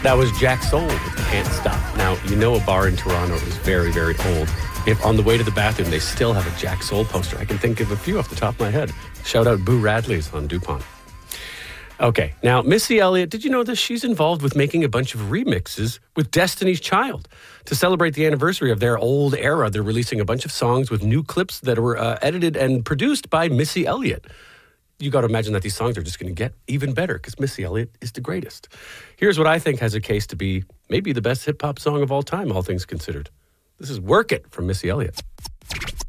That was Jack Soul with Can't Stop. Now, you know a bar in Toronto is very, very old. If on the way to the bathroom they still have a Jack Soul poster, I can think of a few off the top of my head. Shout out Boo Radley's on DuPont. Okay, now Missy Elliott, did you know this? She's involved with making a bunch of remixes with Destiny's Child. To celebrate the anniversary of their old era, they're releasing a bunch of songs with new clips that were edited and produced by Missy Elliott. You got to imagine that these songs are just going to get even better because Missy Elliott is the greatest. Here's what I think has a case to be maybe the best hip-hop song of all time, all things considered. This is Work It from Missy Elliott.